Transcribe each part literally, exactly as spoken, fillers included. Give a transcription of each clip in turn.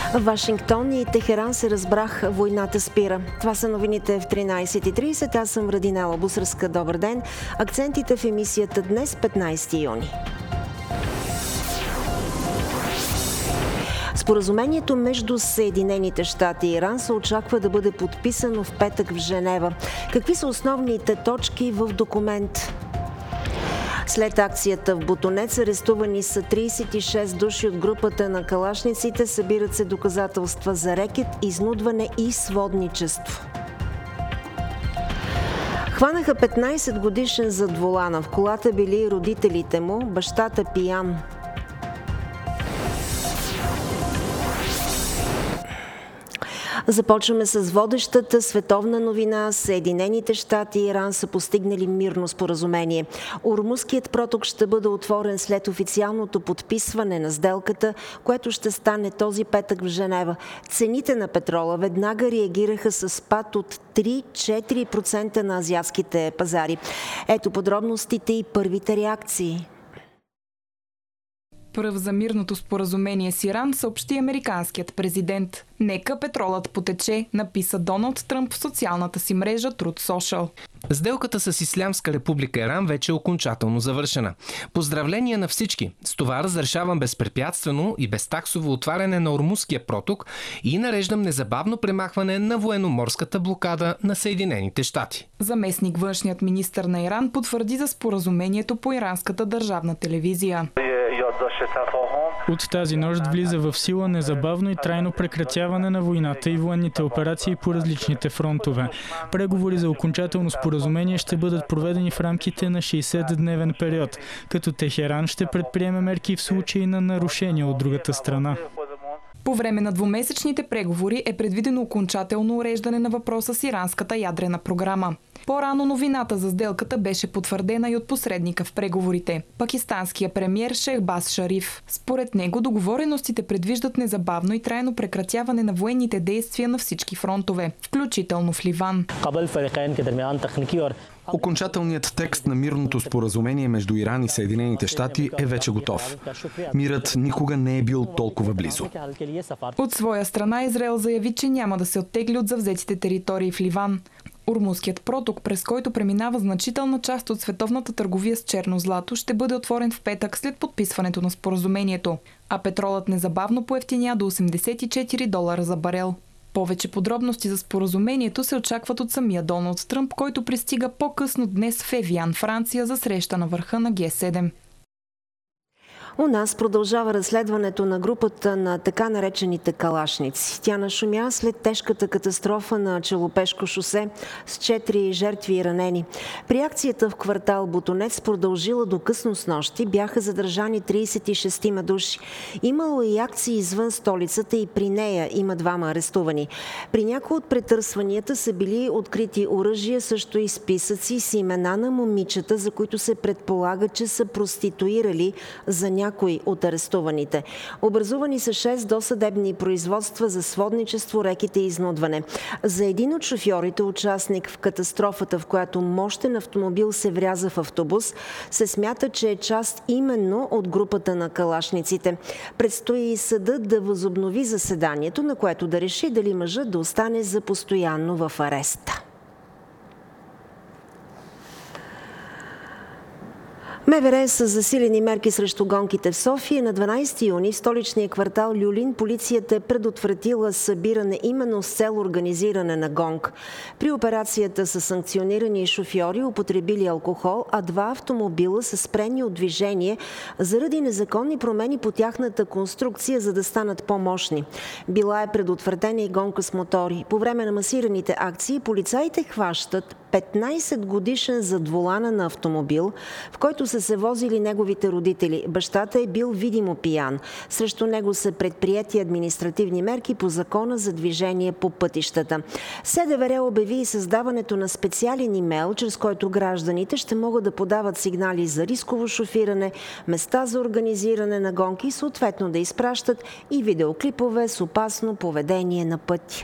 В Вашингтон и Техеран се разбрах, войната спира. Това са новините в тринайсет и трийсет. Аз съм Радинела Бусърска. Добър ден. Акцентите в емисията днес, петнайсети юни. Споразумението между Съединените щати и Иран се очаква да бъде подписано в петък в Женева. Какви са основните точки в документ? След акцията в Ботунец арестувани са трийсет и шест души от групата на калашниците. Събират се доказателства за рекет, изнудване и сводничество. Хванаха петнайсет годишен зад волана. В колата били родителите му, бащата пиян. Започваме с водещата световна новина. Съединените щати и Иран са постигнали мирно споразумение. Ормузският проток ще бъде отворен след официалното подписване на сделката, което ще стане този петък в Женева. Цените на петрола веднага реагираха с спад от три-четири процента на азиатските пазари. Ето подробностите и първите реакции. Пръв за мирното споразумение с Иран съобщи американският президент. Нека петролът потече, написа Доналд Тръмп в социалната си мрежа Truth Social. Сделката с Ислямска република Иран вече е окончателно завършена. Поздравления на всички! С това разрешавам безпрепятствено и безтаксово отваряне на Ормузския проток и нареждам незабавно премахване на военноморската блокада на Съединените щати. Заместник външният министър на Иран потвърди за споразумението по иранската държавна телевизия. От тази нощ влиза в сила незабавно и трайно прекратяване на войната и военните операции по различните фронтове. Преговори за окончателно споразумение ще бъдат проведени в рамките на шейсетдневен период, като Техеран ще предприеме мерки в случай на нарушения от другата страна. По време на двумесечните преговори е предвидено окончателно уреждане на въпроса с иранската ядрена програма. По-рано новината за сделката беше потвърдена и от посредника в преговорите – пакистанския премиер Шехбаз Шариф. Според него договореностите предвиждат незабавно и трайно прекратяване на военните действия на всички фронтове, включително в Ливан. Окончателният текст на мирното споразумение между Иран и Съединените щати е вече готов. Мирът никога не е бил толкова близо. От своя страна Израел заяви, че няма да се оттегли от завзетите територии в Ливан. Ормузският проток, през който преминава значителна част от световната търговия с черно злато, ще бъде отворен в петък след подписването на споразумението, а петролът незабавно поевтиня до осемдесет и четири долара за барел. Повече подробности за споразумението се очакват от самия Доналд Тръмп, който пристига по-късно днес в Евиан, Франция, за среща на върха на Ге седем. У нас продължава разследването на групата на така наречените калашници. Тя нашумя след тежката катастрофа на Челопешко шосе с четири жертви и ранени. При акцията в квартал Ботунец, продължила до късно снощи, бяха задържани трийсет и шест души. Имало и акции извън столицата и при нея има двама арестувани. При някои от претърсванията са били открити оръжия, също и списъци с имена на момичета, за които се предполага, че са проституирали за някои някои от арестуваните. Образувани са шест досъдебни производства за сводничество, рекет и изнудване. За един от шофьорите, участник в катастрофата, в която мощен автомобил се вряза в автобус, се смята, че е част именно от групата на калашниците. Предстои и съдът да възобнови заседанието, на което да реши дали мъжът да остане за постоянно в ареста. МВР са засилени мерки срещу гонките в София. На дванайсети юни в столичния квартал Люлин полицията е предотвратила събиране именно с цел организиране на гонг. При операцията са санкционирани шофьори, употребили алкохол, а два автомобила са спрени от движение заради незаконни промени по тяхната конструкция, за да станат по-мощни. Била е предотвратена и гонка с мотори. По време на масираните акции полицаите хващат петнайсет годишен зад волана на автомобил, в който са се возили неговите родители. Бащата е бил видимо пиян. Срещу него са предприети административни мерки по закона за движение по пътищата. СДВР обяви и създаването на специален имейл, чрез който гражданите ще могат да подават сигнали за рисково шофиране, места за организиране на гонки и съответно да изпращат и видеоклипове с опасно поведение на пътя.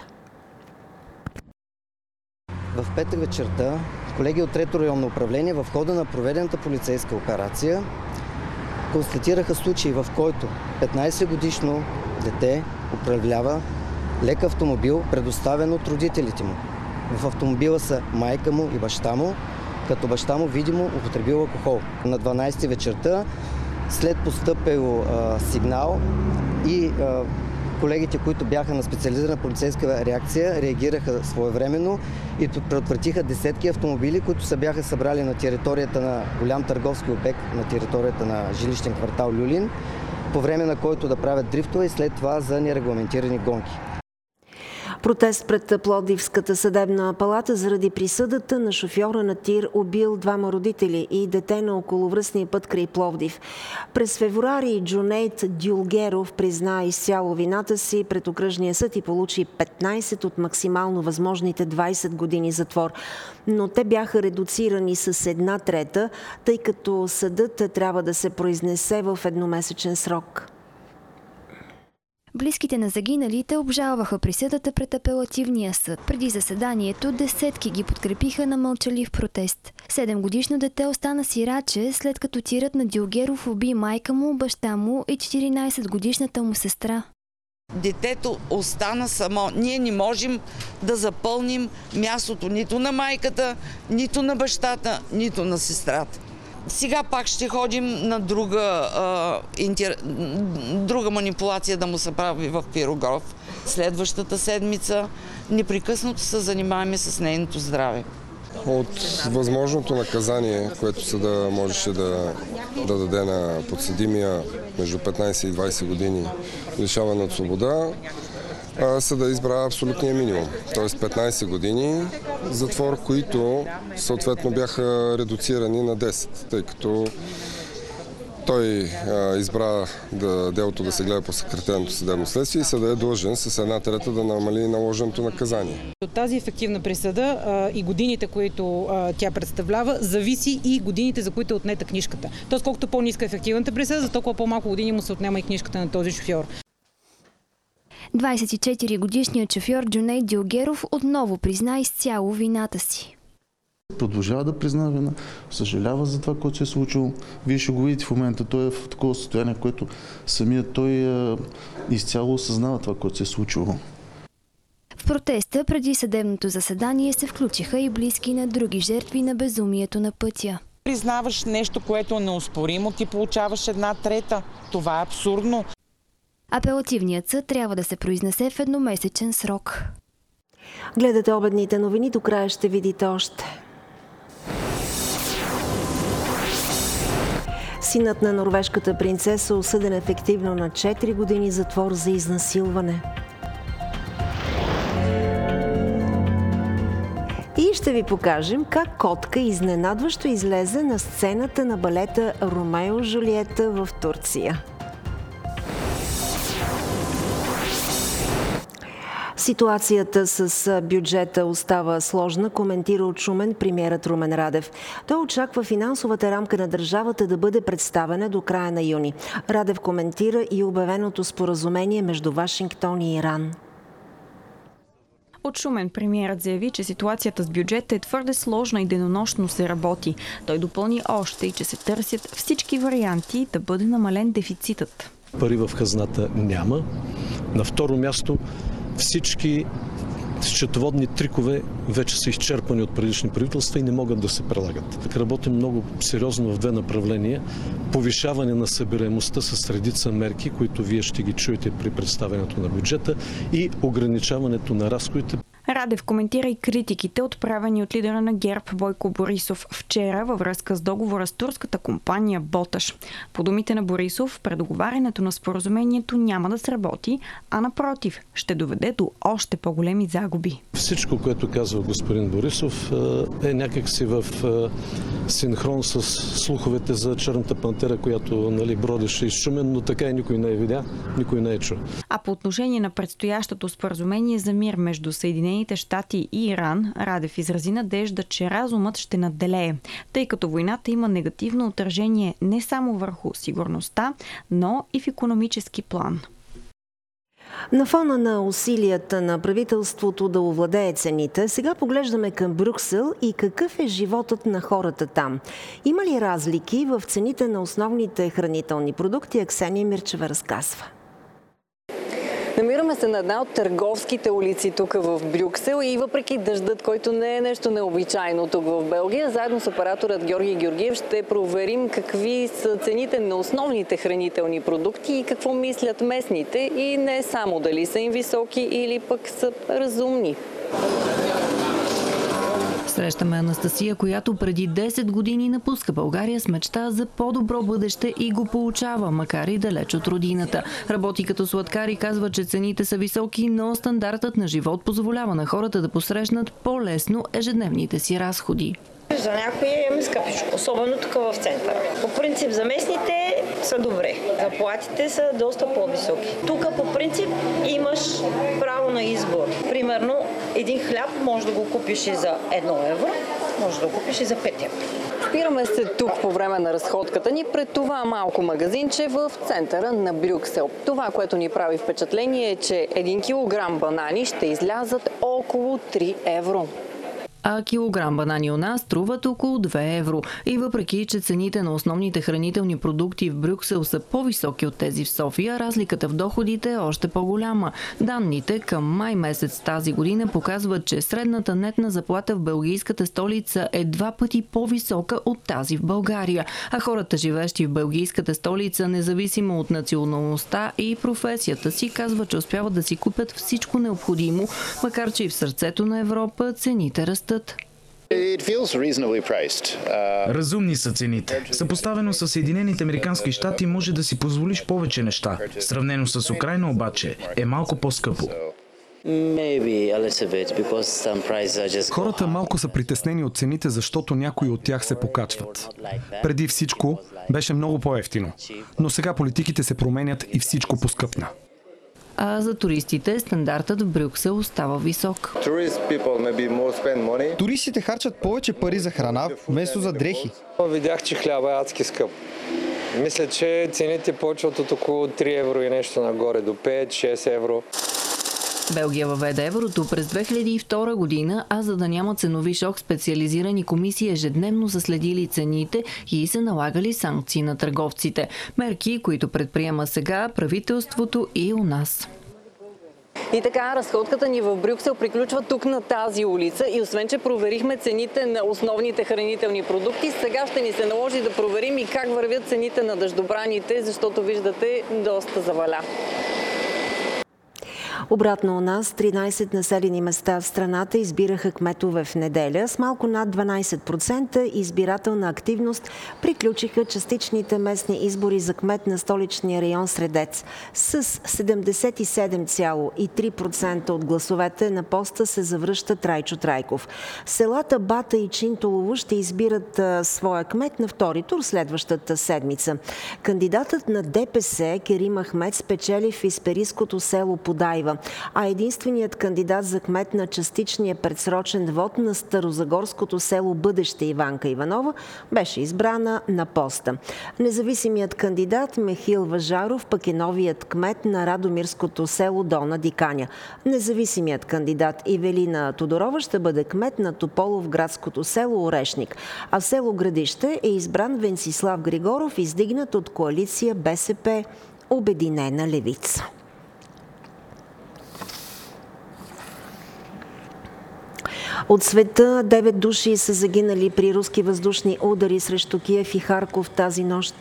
В петък вечерта колеги от Трето районно управление в хода на проведената полицейска операция констатираха случай, в който петнайсет годишно дете управлява лек автомобил, предоставен от родителите му. В автомобила са майка му и баща му, като баща му видимо употребил алкохол. На дванадесети вечерта, след постъпил а, сигнал и а, колегите, които бяха на специализирана полицейска реакция, реагираха своевременно и предотвратиха десетки автомобили, които се бяха събрали на територията на голям търговски обект, на територията на жилищен квартал Люлин, по време на който да правят дрифтове и след това за нерегламентирани гонки. Протест пред Пловдивската съдебна палата заради присъдата на шофьора на тир, убил двама родители и дете на околовръстния път край Пловдив. През февруари Джунейд Дюлгеров призна изцяло вината си пред окръжния съд и получи петнадесет от максимално възможните двадесет години затвор. Но те бяха редуцирани с една трета, тъй като съдът трябва да се произнесе в едномесечен срок. Близките на загиналите обжалваха присъдата пред апелативния съд. Преди заседанието десетки ги подкрепиха на мълчалив протест. Седемгодишно дете остана сираче, след като тирът на Дюлгеров уби майка му, баща му и четиринадесетгодишната му сестра. Детето остана само. Ние не можем да запълним мястото нито на майката, нито на бащата, нито на сестрата. Сега пак ще ходим на друга, а, интер... друга манипулация да му се прави в Пирогров. Следващата седмица непрекъснато се занимаваме с нейното здраве. От възможното наказание, което съда можеше да, да даде на подсъдимия между петнадесет и двадесет години лишаване от свобода, съда избра абсолютния минимум, т.е. петнадесет години затвор, които съответно бяха редуцирани на десет, тъй като той а, избра да, делото да се гледа по съкратеното съдебно следствие и съда е длъжен с една трета да намали наложеното наказание. От тази ефективна присъда а, и годините, които а, тя представлява, зависи и годините, за които е отнета книжката. Тоест, колкото по-ниска ефективната присъда, за толкова по-малко години му се отнема и книжката на този шофьор. двадесет и четири годишният шофьор Джунейд Дюлгеров отново призна изцяло вината си. Продължава да признава вина, съжалява за това, което се е случило. Вие ще го видите в момента, той е в такова състояние, което самият той е, изцяло осъзнава това, което се е случило. В протеста преди съдебното заседание се включиха и близки на други жертви на безумието на пътя. Признаваш нещо, което е неоспоримо, ти получаваш една трета. Това е абсурдно. Апелативният съд трябва да се произнесе в едномесечен срок. Гледате обедните новини, до края ще видите още. Синът на норвежката принцеса осъден ефективно на четири години затвор за изнасилване. И ще ви покажем как котка изненадващо излезе на сцената на балета Ромео и Жулиета в Турция. Ситуацията с бюджета остава сложна, коментира от Шумен премиерът Румен Радев. Той очаква финансовата рамка на държавата да бъде представена до края на юни. Радев коментира и обявеното споразумение между Вашингтон и Иран. От Шумен премиерът заяви, че ситуацията с бюджета е твърде сложна и денонощно се работи. Той допълни още и, че се търсят всички варианти да бъде намален дефицитът. Пари в хазната няма. На второ място, всички счетоводни трикове вече са изчерпани от предишни правителства и не могат да се прилагат. Так работим много сериозно в две направления. Повишаване на събираемостта с редица мерки, които вие ще ги чуете при представянето на бюджета, и ограничаването на разходите. Радев коментира и критиките, отправени от лидера на ГЕРБ Бойко Борисов вчера във връзка с договора с турската компания Боташ. По думите на Борисов, предоговарянето на споразумението няма да сработи, а напротив, ще доведе до още по-големи загуби. Всичко, което казва господин Борисов, е някакси в синхрон с слуховете за черната пантера, която, нали, бродеше из Шумен, но така и никой не е видя, никой не е чул. А по отношение на предстоящото споразумение за мир между Съединените щати и Иран, Радев изрази надежда, че разумът ще надделее, тъй като войната има негативно отражение не само върху сигурността, но и в икономически план. На фона на усилията на правителството да овладее цените, сега поглеждаме към Брюксел и какъв е животът на хората там. Има ли разлики в цените на основните хранителни продукти? Аксения Мирчева разказва. Намираме се на една от търговските улици тук в Брюксел и въпреки дъждът, който не е нещо необичайно тук в Белгия, заедно с операторът Георги Георгиев ще проверим какви са цените на основните хранителни продукти и какво мислят местните и не само дали са им високи или пък са разумни. Срещаме Анастасия, която преди десет години напуска България с мечта за по-добро бъдеще и го получава, макар и далеч от родината. Работи като сладкар и казва, че цените са високи, но стандартът на живот позволява на хората да посрещнат по-лесно ежедневните си разходи. За някои е скъпичко, особено тук в центъра. По принцип за местните са добре. Заплатите са доста по-високи. Тук по принцип имаш право на избор. Примерно един хляб може да го купиш и за едно евро, може да го купиш и за пет евро. Спираме се тук по време на разходката ни пред това малко магазинче в центъра на Брюксел. Това, което ни прави впечатление е, че един килограм банани ще излязат около три евро. А килограм банани у нас струват около две евро. И въпреки, че цените на основните хранителни продукти в Брюксел са по-високи от тези в София, разликата в доходите е още по-голяма. Данните към май месец тази година показват, че средната нетна заплата в белгийската столица е два пъти по-висока от тази в България. А хората, живеещи в белгийската столица, независимо от националността и професията си, казват, че успяват да си купят всичко необходимо, макар че и в сърцето на Европа цените растат. Разумни са цените. Съпоставено с Съединените американски щати може да си позволиш повече неща. Сравнено с Украйна обаче е малко по-скъпо. Хората малко са притеснени от цените, защото някои от тях се покачват. Преди всичко беше много по-евтино, но сега политиките се променят и всичко поскъпна. А за туристите стандартът в Брюксел остава висок. Туристите харчат повече пари за храна, вместо за дрехи. Видях, че хляба е адски скъп. Мисля, че цените почват от около три евро и нещо нагоре, до пет-шест евро. Белгия въведе еврото през две хиляди и втора година, а за да няма ценови шок, специализирани комисии ежедневно са следили цените и са налагали санкции на търговците. Мерки, които предприема сега правителството и у нас. И така, разходката ни в Брюксел приключва тук на тази улица и освен, че проверихме цените на основните хранителни продукти, сега ще ни се наложи да проверим и как вървят цените на дъждобраните, защото виждате, доста заваля. Обратно у нас, тринайсет населени места в страната избираха кметове в неделя. С малко над дванайсет процента избирателна активност приключиха частичните местни избори за кмет на столичния район Средец. С седемдесет и седем цяло и три процента от гласовете на поста се завръща Трайчо Трайков. Селата Бата и Чинтолово ще избират а, своя кмет на втори тур следващата седмица. Кандидатът на ДПС Керим Ахмед спечели в Исперийското село Подайва, а единственият кандидат за кмет на частичния предсрочен вод на старозагорското село Бъдеще Иванка Иванова беше избрана на поста. Независимият кандидат Михил Важаров пък е новият кмет на радомирското село Долна Диканя. Независимият кандидат Ивелина Тодорова ще бъде кмет на Тополов градското село Орешник, а в село Градище е избран Венцислав Григоров, издигнат от коалиция БСП Обединена левица. От света девет души са загинали при руски въздушни удари срещу Киев и Харков тази нощ.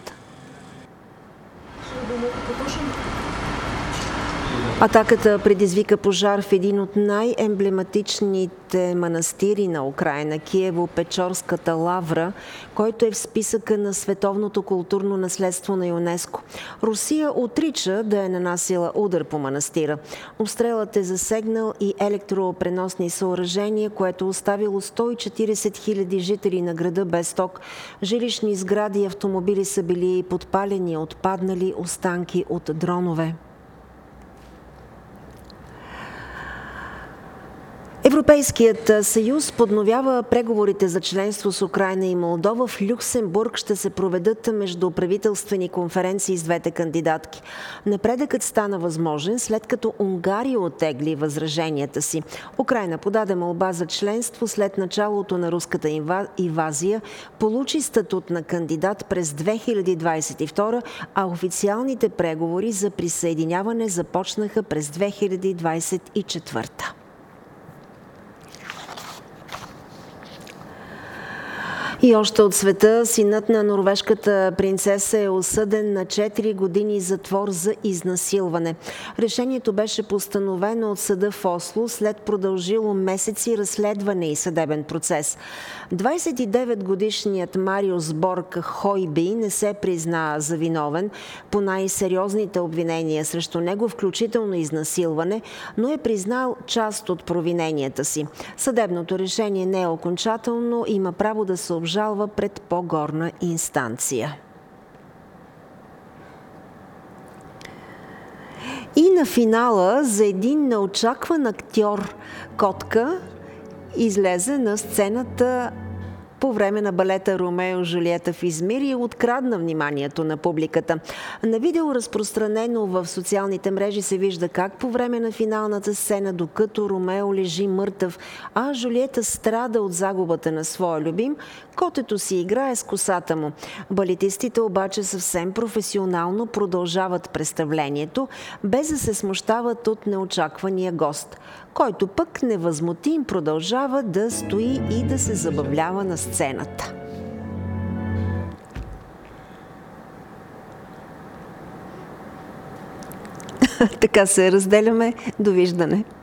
Атаката предизвика пожар в един от най-емблематичните манастири на Украйна, Киево-Печорската лавра, който е в списъка на световното културно наследство на ЮНЕСКО. Русия отрича да е нанасила удар по манастира. Обстрелът е засегнал и електропреносни съоръжения, което оставило сто и четирийсет хиляди жители на града без ток. Жилищни сгради и автомобили са били подпалени, отпаднали останки от дронове. Европейският съюз подновява преговорите за членство с Украйна и Молдова. В Люксембург ще се проведат междуправителствени конференции с двете кандидатки. Напредъкът стана възможен, след като Унгария оттегли възраженията си. Украйна подаде молба за членство след началото на руската инвазия, получи статут на кандидат през две хиляди двадесет и втора, а официалните преговори за присъединяване започнаха през две хиляди двадесет и четвърта. И още от света, синът на норвежката принцеса е осъден на четири години затвор за изнасилване. Решението беше постановено от съда в Осло след продължило месеци разследване и съдебен процес. двадесет и девет годишният Мариус Борг Хойби не се призна за виновен по най-сериозните обвинения срещу него, включително изнасилване, но е признал част от провиненията си. Съдебното решение не е окончателно, има право да се обжалва жалва пред по-горна инстанция. И на финала за един неочакван актьор Котка излезе на сцената по време на балета Ромео и Жулиета в Измир и открадна вниманието на публиката. На видео, разпространено в социалните мрежи, се вижда как по време на финалната сцена, докато Ромео лежи мъртъв, а Жулиета страда от загубата на своя любим, котето си играе с косата му. Балетистите обаче съвсем професионално продължават представлението, без да се смущават от неочаквания гост, който пък невъзмутим продължава да стои и да се забавлява на сцената. Така се разделяме. Довиждане!